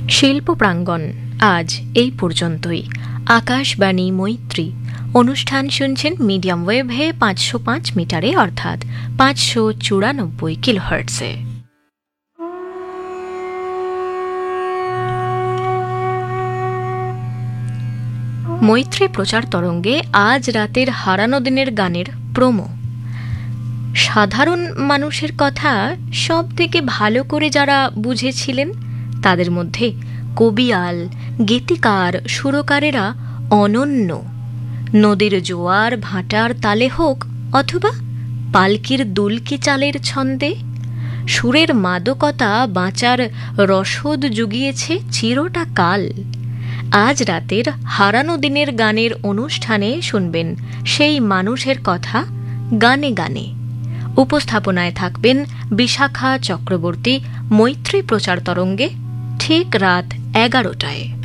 শিল্প প্রাঙ্গণ আজ এই পর্যন্তই। আকাশবাণী মৈত্রী অনুষ্ঠান শুনছেন মিডিয়াম ওয়েভে 505 মিটারে অর্থাৎ 594 কিলোহার্টজে। মৈত্রী প্রচার তরঙ্গে আজ রাতের হারানো দিনের গানের প্রোমো। সাধারণ মানুষের কথা সব থেকে ভালো করে যারা বুঝেছিলেন তাদের মধ্যে কবিয়াল, গীতিকার, সুরকারেরা অনন্য। নদীর জোয়ার ভাটার তালে হোক অথবা পালকির দুলকি চালের ছন্দে, সুরের মাদকতা বাঁচার রসদ জুগিয়েছে চিরটা কাল। আজ রাতের হারানো দিনের গানের অনুষ্ঠানে শুনবেন সেই মানুষের কথা গানে গানে। উপস্থাপনায় থাকবেন বিশাখা চক্রবর্তী। মৈত্রী প্রচার তরঙ্গে ঠিক রাত 11টায়।